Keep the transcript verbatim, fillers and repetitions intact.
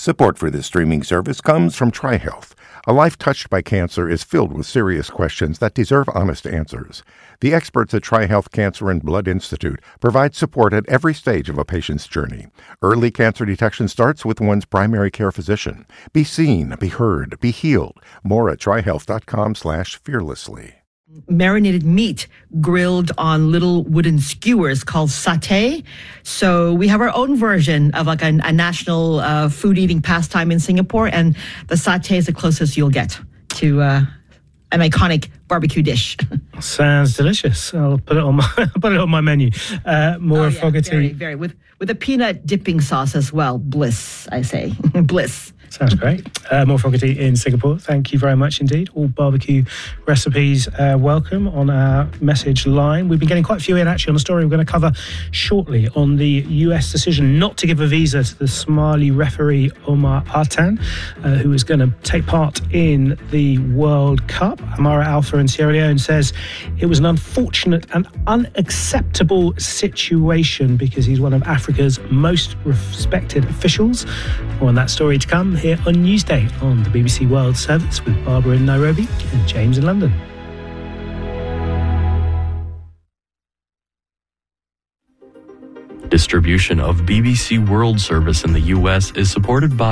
Support for this streaming service comes from TriHealth. A life touched by cancer is filled with serious questions that deserve honest answers. The experts at TriHealth Cancer and Blood Institute provide support at every stage of a patient's journey. Early cancer detection starts with one's primary care physician. Be seen, be heard, be healed. More at trihealth.com slash fearlessly. Marinated meat grilled on little wooden skewers called satay. So we have our own version of like a, a national uh, food eating pastime in Singapore, and the satay is the closest you'll get to uh, an iconic barbecue dish. Sounds delicious. I'll put it on my put it on my menu. Uh, more oh, yeah, Fogarty. Very, very with with a peanut dipping sauce as well. Bliss, I say, bliss. Sounds great. Uh, more Fogarty in Singapore. Thank you very much indeed. All barbecue recipes uh, welcome on our message line. We've been getting quite a few in actually on the story we're going to cover shortly on the U S decision not to give a visa to the Somali referee Omar Artan, uh, who is going to take part in the World Cup. Amara Alpha in Sierra Leone says it was an unfortunate and unacceptable situation because he's one of Africa's most respected officials. More on that story to come here on Newsday on the B B C World Service with Barbara in Nairobi and James in London. Distribution of B B C World Service in the U S is supported by